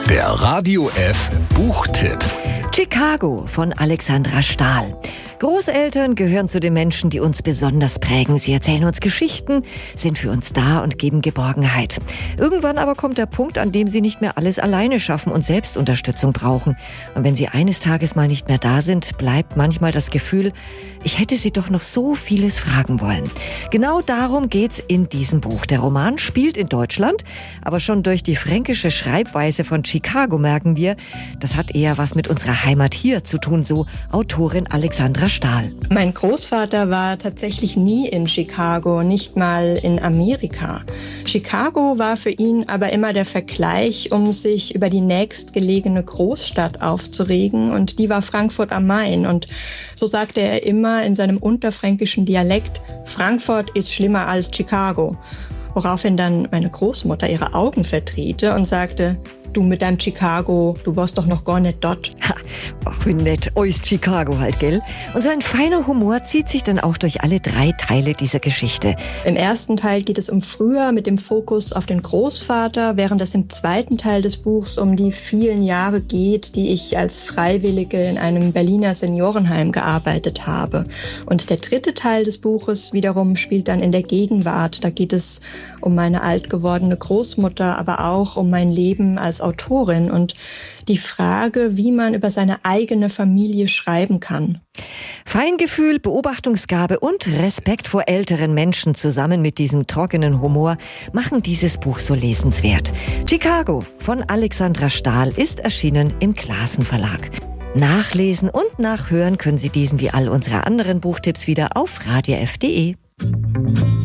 Der Radio F Buchtipp. Chicago von Alexandra Stahl. Großeltern gehören zu den Menschen, die uns besonders prägen. Sie erzählen uns Geschichten, sind für uns da und geben Geborgenheit. Irgendwann aber kommt der Punkt, an dem sie nicht mehr alles alleine schaffen und Selbstunterstützung brauchen. Und wenn sie eines Tages mal nicht mehr da sind, bleibt manchmal das Gefühl, ich hätte sie doch noch so vieles fragen wollen. Genau darum geht's in diesem Buch. Der Roman spielt in Deutschland, aber schon durch die fränkische Schreibweise von Chicago merken wir, das hat eher was mit unserer Heimat hier zu tun, so Autorin Alexandra Stahl. Mein Großvater war tatsächlich nie in Chicago, nicht mal in Amerika. Chicago war für ihn aber immer der Vergleich, um sich über die nächstgelegene Großstadt aufzuregen, und die war Frankfurt am Main. Und so sagte er immer in seinem unterfränkischen Dialekt, Frankfurt ist schlimmer als Chicago. Woraufhin dann meine Großmutter ihre Augen verdrehte und sagte, du mit deinem Chicago, du warst doch noch gar nicht dort. Ach, wie nett, ist Chicago halt, gell? Und so ein feiner Humor zieht sich dann auch durch alle 3 Teile dieser Geschichte. Im ersten Teil geht es um früher mit dem Fokus auf den Großvater, während es im zweiten Teil des Buchs um die vielen Jahre geht, die ich als Freiwillige in einem Berliner Seniorenheim gearbeitet habe. Und der dritte Teil des Buches wiederum spielt dann in der Gegenwart. Da geht es um meine alt gewordene Großmutter, aber auch um mein Leben als Autorin und die Frage, wie man über seine eigene Familie schreiben kann. Feingefühl, Beobachtungsgabe und Respekt vor älteren Menschen zusammen mit diesem trockenen Humor machen dieses Buch so lesenswert. Chicago von Alexandra Stahl ist erschienen im Clasen Verlag. Nachlesen und nachhören können Sie diesen wie all unsere anderen Buchtipps wieder auf radiof.de.